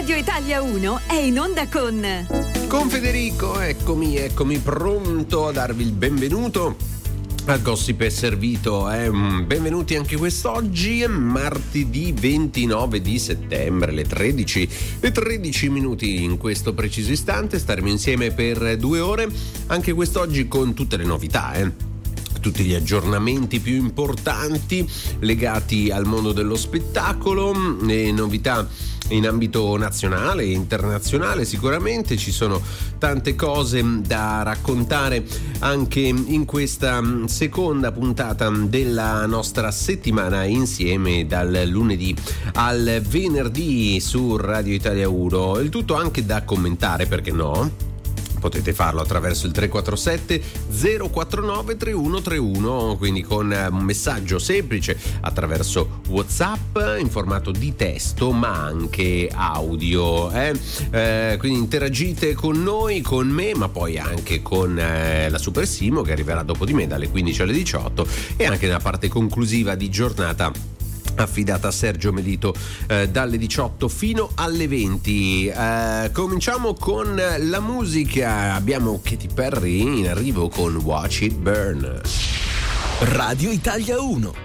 Radio Italia 1 è in onda con Federico. Eccomi pronto a darvi il benvenuto a Gossip è Servito. Benvenuti anche quest'oggi, è martedì 29 di settembre, le 13 minuti in questo preciso istante. Staremo insieme per 2 ore, anche quest'oggi con tutte le novità, tutti gli aggiornamenti più importanti legati al mondo dello spettacolo, le novità in ambito nazionale e internazionale. Sicuramente ci sono tante cose da raccontare anche in questa seconda puntata della nostra settimana insieme, dal lunedì al venerdì su Radio Italia 1. Il tutto anche da commentare, perché no? Potete farlo attraverso il 347 049 3131, quindi con un messaggio semplice attraverso WhatsApp in formato di testo ma anche audio. Quindi interagite con noi, con me, ma poi anche con la Super Simo, che arriverà dopo di me dalle 15 alle 18, e anche nella parte conclusiva di giornata affidata a Sergio Melito dalle 18 fino alle 20. Cominciamo con la musica. Abbiamo Katy Perry in arrivo con Watch It Burn. Radio Italia 1.